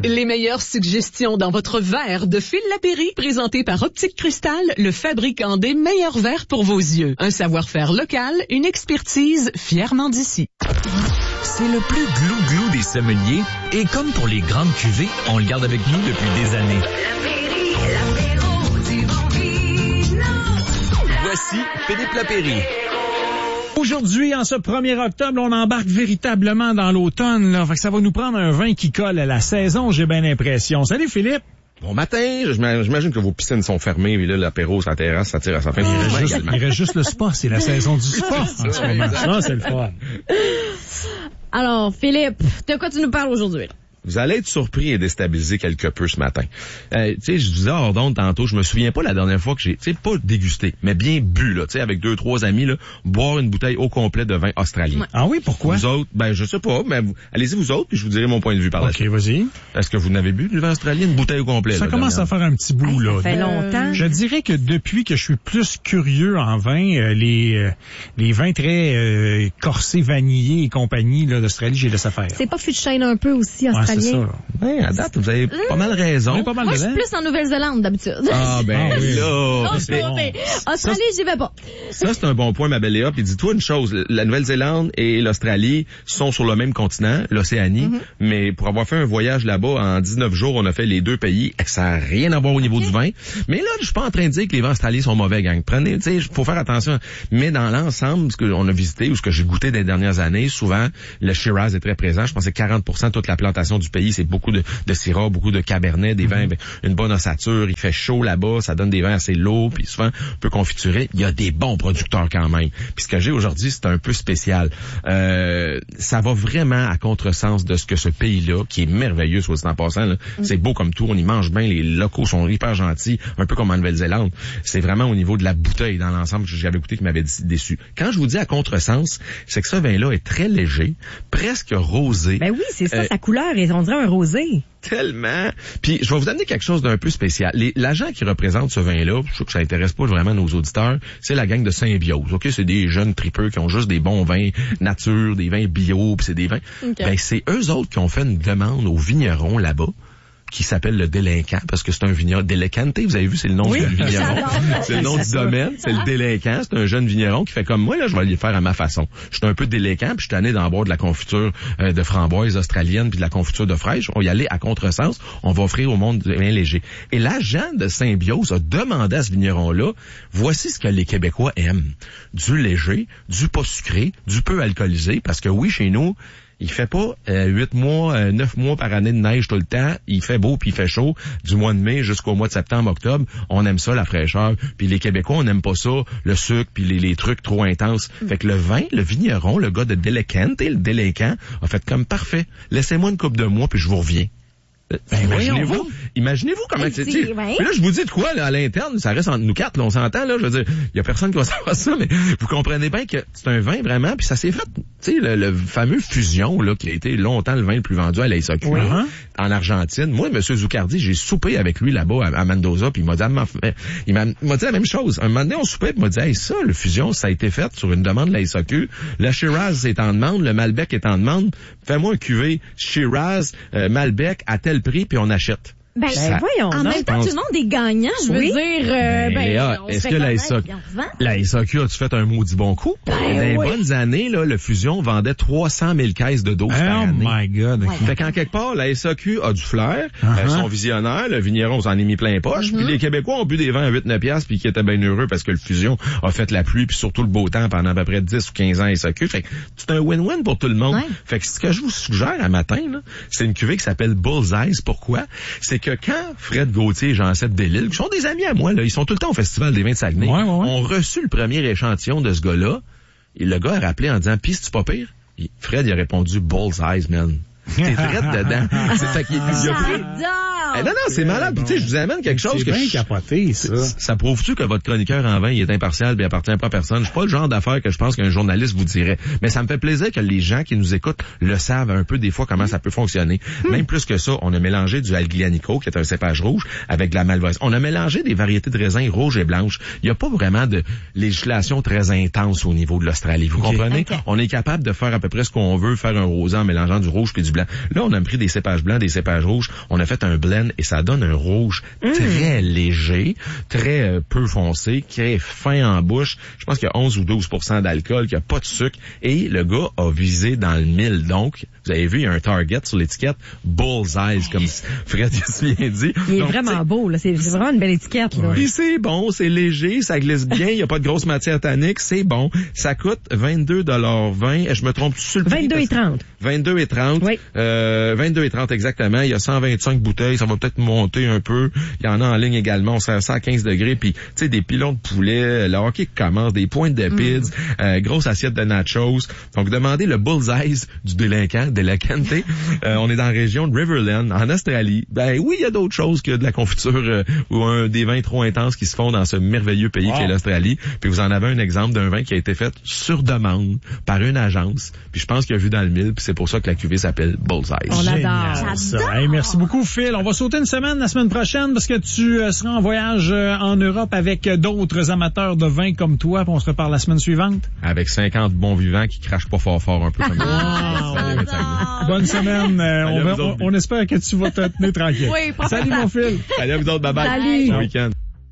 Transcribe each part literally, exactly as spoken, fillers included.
Les meilleures suggestions dans votre verre de Phil Lapéry, présenté par Optique Cristal, le fabricant des meilleurs verres pour vos yeux. Un savoir-faire local, une expertise fièrement d'ici. C'est le plus glou-glou des sommeliers et comme pour les grandes cuvées, on le garde avec nous depuis des années. Voici Philippe Lapéry. Aujourd'hui, en ce premier octobre, on embarque véritablement dans l'automne. Là. Fait que ça va nous prendre un vin qui colle à la saison, j'ai bien l'impression. Salut Philippe! Bon matin, j'imagine que vos piscines sont fermées, et là, l'apéro sur la terrasse, ça tire à sa fin. Il reste, juste, il reste juste le spa, c'est la saison du spa en ce moment. Ça, c'est le fun. Alors, Philippe, de quoi tu nous parles aujourd'hui? Vous allez être surpris et déstabilisé quelque peu ce matin. Euh, tu sais, je disais hors d'onde tantôt, je me souviens pas la dernière fois que j'ai, tu sais, pas dégusté, mais bien bu, là, tu sais, avec deux, trois amis, là, boire une bouteille au complet de vin australien. Ouais. Ah oui, pourquoi? Vous autres, ben, je sais pas, mais vous, allez-y vous autres, puis je vous dirai mon point de vue par la suite. OK, vas-y. Est-ce que vous n'avez bu du vin australien, une bouteille au complet? Ça là, commence dernière? à faire un petit bout, Hey, là. ça fait longtemps. Je dirais que depuis que je suis plus curieux en vin, euh, les euh, les vins très euh, corsés, vanillés et compagnie, là, d'Australie, j'ai laissé faire. C'est pas fût de chêne un peu aussi, Ouais, c'est australien? ça. Ouais, à date, vous avez pas mal raison. On est pas mal Moi, je dedans. suis plus en Nouvelle-Zélande, d'habitude. Ah, ben, Ah oui. là. Non, je c'est- sais pas, mais Australie, j'y vais pas. Ça, c'est un bon point, ma belle Léa. Puis dis-toi une chose, la Nouvelle-Zélande et l'Australie sont sur le même continent, l'Océanie, mm-hmm. mais pour avoir fait un voyage là-bas en dix-neuf jours, on a fait les deux pays. Ça n'a rien à voir au niveau okay. du vin. Mais là, je suis pas en train de dire que les vins australiens sont mauvais, gang. Prenez, tu sais, faut faire attention. Mais dans l'ensemble, ce qu'on a visité ou ce que j'ai goûté des dernières années, souvent, le Shiraz est très présent. Je pense que quarante pour cent de toute la plantation du pays, c'est beaucoup de, de Syrah, beaucoup de Cabernet, des vins, mm-hmm. une bonne ossature. Il fait chaud là-bas, ça donne des vins assez lourds, puis souvent un peu confiturés. Il y a des bons producteurs quand même. Puis ce que j'ai aujourd'hui, c'est un peu spécial. Euh, ça va vraiment à contresens de ce que ce pays-là, qui est merveilleux, soit dit en passant, là, mm. c'est beau comme tout, on y mange bien, les locaux sont hyper gentils, un peu comme en Nouvelle-Zélande. C'est vraiment au niveau de la bouteille dans l'ensemble que j'avais goûté qui m'avait déçu. Quand je vous dis à contresens, c'est que ce vin-là est très léger, presque rosé. Ben oui, c'est ça, euh, sa couleur, on dirait un rosé. Tellement. Puis je vais vous amener quelque chose d'un peu spécial. Les, l'agent qui représente ce vin-là, je sais que ça intéresse pas vraiment nos auditeurs, c'est la gang de Symbiose. Ok, c'est des jeunes tripeux qui ont juste des bons vins nature, des vins bio, puis c'est des vins. Okay. Ben c'est eux autres qui ont fait une demande aux vignerons là-bas, qui s'appelle le Délinquant, parce que c'est un vigneron délécanté, vous avez vu, c'est le nom oui, du vigneron. C'est le nom du domaine, c'est le Délinquant, c'est un jeune vigneron qui fait comme moi, là, je vais le faire à ma façon. Je suis un peu délinquant, puis je suis tanné d'en boire de la confiture euh, de framboise australienne, puis de la confiture de fraîche. On va y aller à contresens, on va offrir au monde des vins légers. Et l'agent de Symbiose a demandé à ce vigneron-là, voici ce que les Québécois aiment. Du léger, du pas sucré, du peu alcoolisé, parce que oui, chez nous, il fait pas euh, huit mois, euh, neuf mois par année de neige tout le temps. Il fait beau puis il fait chaud du mois de mai jusqu'au mois de septembre, octobre. On aime ça, la fraîcheur. Puis les Québécois, on n'aime pas ça, le sucre puis les, les trucs trop intenses. Mm. Fait que le vin, le vigneron, le gars de Délécante, le délinquant, a fait comme parfait. Laissez-moi une couple de mois puis je vous reviens. Ben, imaginez-vous, imaginez-vous comment c'est, tu sais. Ouais. Là, je vous dis de quoi, là, à l'interne, ça reste entre nous quatre, là, on s'entend, là, je veux dire, il y a personne qui va savoir ça, mais vous comprenez bien que c'est un vin vraiment, puis ça s'est fait, tu sais, le, le fameux Fusion, là, qui a été longtemps le vin le plus vendu à la S A Q, oui. hein, en Argentine. Moi, M. Zucardi, j'ai soupé avec lui là-bas, à, à Mendoza, puis il m'a dit, il m'a, il m'a dit la même chose. Un moment donné, on soupait, puis il m'a dit, hey, ça, le Fusion, ça a été fait sur une demande de la S A Q. Le Shiraz est en demande, le Malbec est en demande. Fais-moi un cuvée Shiraz, euh, Malbec à tel prix, puis on achète. Ben, ça, voyons. En non, même temps, tout le monde est gagnant, je veux oui. dire. Euh, ben, ben, Léa, est-ce que la S A Q, la S A Q a-tu fait un maudit bon coup? Ben, Dans les oui. bonnes années, là, le Fusion vendait trois cent mille caisses de doses oh par année. Oh my God. Okay. Fait qu'en quelque part, la S A Q a du flair, uh-huh. euh, son visionnaire, le vigneron s'en est mis plein poche, uh-huh. puis les Québécois ont bu des vins à huit neuf piastres puis qui étaient bien heureux parce que le Fusion a fait la pluie puis surtout le beau temps pendant à peu près dix ou quinze ans S A Q. Fait que c'est un win-win pour tout le monde. Ouais. Fait que ce que je vous suggère à matin, là, c'est une cuvée qui s'appelle Bullseye. Pourquoi? C'est que quand Fred Gauthier et Jean-Seb Delisle, qui sont des amis à moi, là, ils sont tout le temps au Festival des vins de Saguenay, ouais, ouais, ouais. ont reçu le premier échantillon de ce gars-là, et le gars a rappelé en disant, pis c'est pas pire? Et Fred, il a répondu, Bullseye, man. T'es Fred dedans. C'est fait qu'il il a pris, Eh, non, non, c'est malade. Bon. Tu sais, je vous amène quelque chose c'est que... bien je... capoté, ça. Ça prouve-tu que votre chroniqueur en vin, il est impartial et appartient pas à personne? Je suis pas le genre d'affaire que je pense qu'un journaliste vous dirait. Mais ça me fait plaisir que les gens qui nous écoutent le savent un peu des fois comment ça peut fonctionner. Mm. Même plus que ça, on a mélangé du Alglianico, qui est un cépage rouge, avec de la Malvoisie. On a mélangé des variétés de raisins rouges et blanches. Il n'y a pas vraiment de législation très intense au niveau de l'Australie. Vous okay. comprenez? Okay. On est capable de faire à peu près ce qu'on veut, faire un rosé en mélangeant du rouge puis du blanc. Là, on a pris des cépages blancs, des cépages rouges. On a fait un blend et ça donne un rouge mm. très léger, très euh, peu foncé, très fin en bouche. Je pense qu'il y a onze ou douze pour cent d'alcool, qu'il n'y a pas de sucre. Et le gars a visé dans le mille. Donc, vous avez vu, il y a un target sur l'étiquette Bullseye, comme Fred si bien dit. Il est donc, vraiment beau, là. C'est, c'est vraiment une belle étiquette, là. Puis c'est bon, c'est léger, ça glisse bien, il n'y a pas de grosse matière tannique, c'est bon. Ça coûte vingt-deux dollars vingt. Je me trompe sur le prix. vingt-deux et trente. vingt-deux et trente. Oui. Euh, vingt-deux et trente exactement. Il y a cent vingt-cinq bouteilles, ça va peut-être monter un peu. Il y en a en ligne également, on sert ça à quinze degrés. Puis, tu sais, des pilons de poulet, le hockey commence, des pointes de pids, mm. euh, grosse assiette de nachos. Donc, demandez le Bullseye du délinquant, délinquante. euh, on est dans la région de Riverland, en Australie. Ben oui, il y a d'autres choses que de la confiture euh, ou un, des vins trop intenses qui se font dans ce merveilleux pays wow. qu'est l'Australie. Puis vous en avez un exemple d'un vin qui a été fait sur demande par une agence. Puis je pense qu'il a vu dans le mille, puis c'est pour ça que la cuvée s'appelle Bullseye. On adore. ça. Hey, merci beaucoup, Phil. On va sauter une semaine la semaine prochaine parce que tu euh, seras en voyage euh, en Europe avec euh, d'autres amateurs de vin comme toi. Puis on se reparle la semaine suivante. Avec cinquante bons vivants qui crachent pas fort fort un peu comme wow. Bonne semaine. Euh, on, va, on, on espère que tu vas te tenir tranquille. Oui, salut mon Phil. Allez à vous autres, bye bye. Salut. Bon week-end.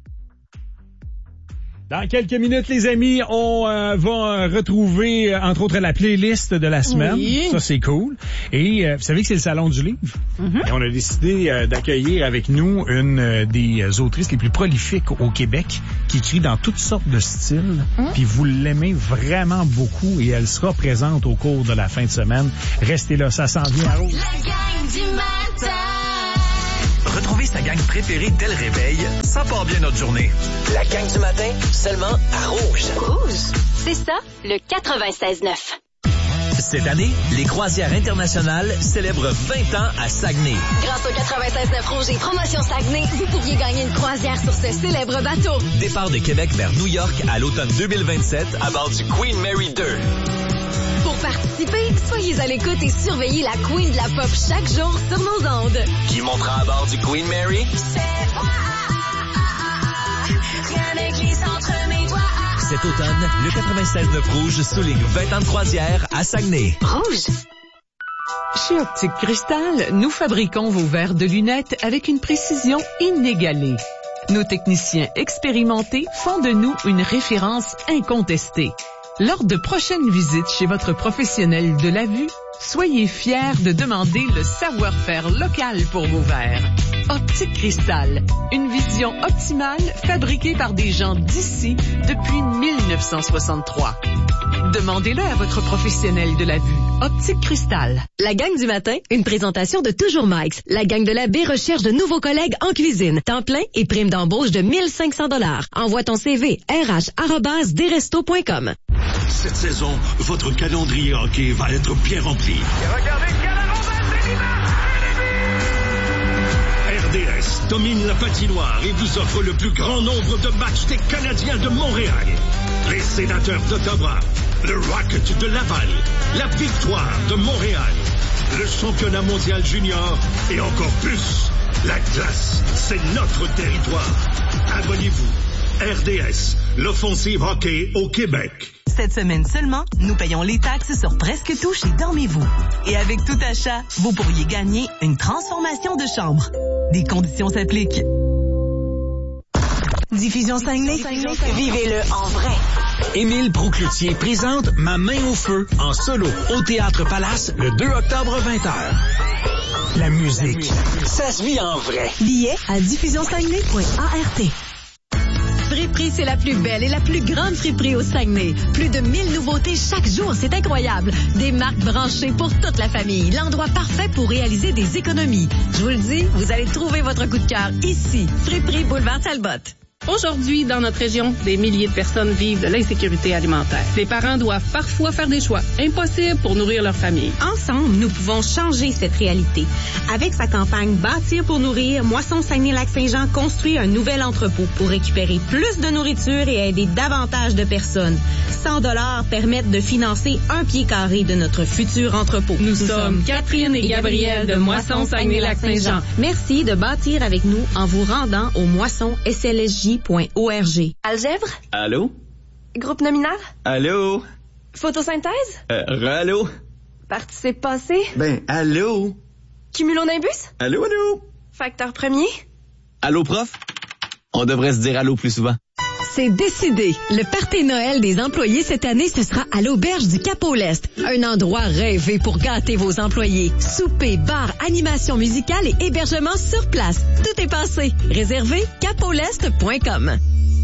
Dans quelques minutes, les amis, on euh, va retrouver, euh, entre autres, la playlist de la semaine. Oui. Ça, c'est cool. Et euh, vous savez que c'est le Salon du Livre. Mm-hmm. Et on a décidé euh, d'accueillir avec nous une euh, des autrices les plus prolifiques au Québec, qui écrit dans toutes sortes de styles. Mm. Puis vous l'aimez vraiment beaucoup et elle sera présente au cours de la fin de semaine. Restez là, ça s'en vient à Rouge. La gang du matin. Retrouvez sa gang préférée dès le réveil, ça part bien notre journée. La gang du matin, seulement à Rouge. Rouge, c'est ça, le quatre-vingt-seize neuf. Cette année, les croisières internationales célèbrent vingt ans à Saguenay. Grâce au quatre-vingt-seize neuf Rouge et Promotion Saguenay, vous pourriez gagner une croisière sur ce célèbre bateau. Départ de Québec vers New York à l'automne deux mille vingt-sept à bord du Queen Mary deux. Pour participer, soyez à l'écoute et surveillez la Queen de la Pop chaque jour sur nos ondes. Qui montera à bord du Queen Mary? C'est moi, rien ne glisse entre mes doigts. Cet automne, le quatre-vingt-seize neuf Rouge souligne vingt ans de croisière à Saguenay. Rouge. Chez Optique Cristal, nous fabriquons vos verres de lunettes avec une précision inégalée. Nos techniciens expérimentés font de nous une référence incontestée. Lors de prochaines visites chez votre professionnel de la vue, soyez fiers de demander le savoir-faire local pour vos verres. Optique Cristal, une vision optimale fabriquée par des gens d'ici depuis mille neuf cent soixante-trois. Demandez-le à votre professionnel de la vue. Optique Cristal. La gang du matin, une présentation de Toujours Mike's. La gang de la baie recherche de nouveaux collègues en cuisine. Temps plein et prime d'embauche de mille cinq cents dollars. Envoie ton C V r h arobase desrestos point com. Cette saison, votre calendrier hockey va être bien rempli. Et regardez quelle arrobase R D S domine la patinoire et vous offre le plus grand nombre de matchs des Canadiens de Montréal. Les Sénateurs d'Ottawa, le Rocket de Laval, la Victoire de Montréal, le championnat mondial junior et encore plus. La glace, c'est notre territoire. Abonnez-vous. R D S, l'offensive hockey au Québec. Cette semaine seulement, nous payons les taxes sur presque tout chez Dormez-vous. Et avec tout achat, vous pourriez gagner une transformation de chambre. Des conditions s'appliquent. Diffusion Saguenay, vivez-le en vrai. Émile Proucloutier présente Ma main au feu en solo au Théâtre Palace le deux octobre vingt heures. La musique, ça se vit en vrai. Billets à diffusion saguenay point a r t. Friperie, c'est la plus belle et la plus grande friperie au Saguenay. Plus de mille nouveautés chaque jour, c'est incroyable. Des marques branchées pour toute la famille. L'endroit parfait pour réaliser des économies. Je vous le dis, vous allez trouver votre coup de cœur ici. Friperie Boulevard Talbot. Aujourd'hui, dans notre région, des milliers de personnes vivent de l'insécurité alimentaire. Les parents doivent parfois faire des choix impossibles pour nourrir leur famille. Ensemble, nous pouvons changer cette réalité. Avec sa campagne Bâtir pour nourrir, Moisson Saguenay-Lac-Saint-Jean construit un nouvel entrepôt pour récupérer plus de nourriture et aider davantage de personnes. cent dollars permettent de financer un pied carré de notre futur entrepôt. Nous, nous sommes Catherine et Gabriel de Moisson Saguenay-Lac-Saint-Jean. Merci de bâtir avec nous en vous rendant au moisson s l s j point org. Algèbre? Allô? Groupe nominal? Allô? Photosynthèse? Euh, allô? Participe passé? Ben, allô? Cumulonimbus? Allô, allô? Facteur premier? Allô, prof? On devrait se dire allô plus souvent. C'est décidé. Le party Noël des employés cette année, ce sera à l'Auberge du Cap-au-Lest. Un endroit rêvé pour gâter vos employés. Souper, bar, animation musicale et hébergement sur place. Tout est passé. Réservé capaulest point com.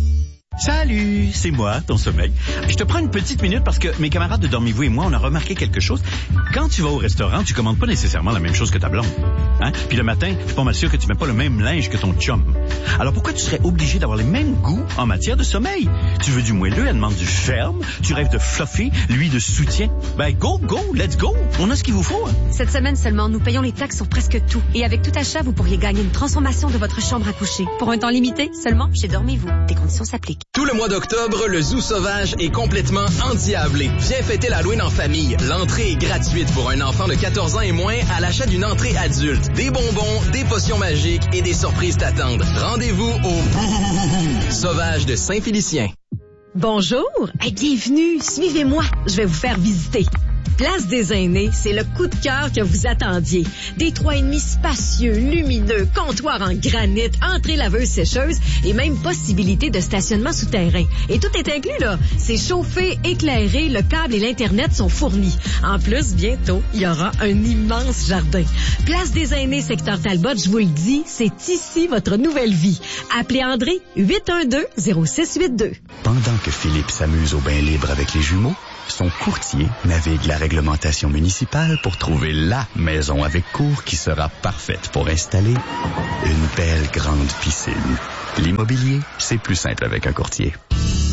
Salut, c'est moi, ton sommeil. Je te prends une petite minute parce que mes camarades de Dormez-vous et moi, on a remarqué quelque chose. Quand tu vas au restaurant, tu commandes pas nécessairement la même chose que ta blonde. Hein? Puis le matin, je suis pas mal sûr que tu mets pas le même linge que ton chum. Alors pourquoi tu serais obligé d'avoir les mêmes goûts en matière de sommeil? Tu veux du moelleux, elle demande du ferme. Tu rêves de fluffy, lui de soutien. Ben go, go, let's go. On a ce qu'il vous faut. Hein? Cette semaine seulement, nous payons les taxes sur presque tout. Et avec tout achat, vous pourriez gagner une transformation de votre chambre à coucher. Pour un temps limité, seulement chez Dormez-vous. Des conditions s'appliquent. Tout le mois d'octobre, le Zoo Sauvage est complètement endiablé. Viens fêter l'Halloween en famille. L'entrée est gratuite pour un enfant de quatorze ans et moins à l'achat d'une entrée adulte. Des bonbons, des potions magiques et des surprises t'attendent. Rendez-vous au Sauvage de Saint-Félicien. Bonjour et bienvenue. Suivez-moi, je vais vous faire visiter. Place des Aînés, c'est le coup de cœur que vous attendiez. Des trois et demi spacieux, lumineux, comptoir en granit, entrée laveuse sécheuse et même possibilité de stationnement souterrain. Et tout est inclus, là. C'est chauffé, éclairé, le câble et l'Internet sont fournis. En plus, bientôt, il y aura un immense jardin. Place des Aînés, secteur Talbot, je vous le dis, c'est ici votre nouvelle vie. Appelez André, huit un deux, zéro six huit deux. Pendant que Philippe s'amuse au bain libre avec les jumeaux, son courtier navigue la réglementation municipale pour trouver la maison avec cour qui sera parfaite pour installer une belle grande piscine. L'immobilier, c'est plus simple avec un courtier.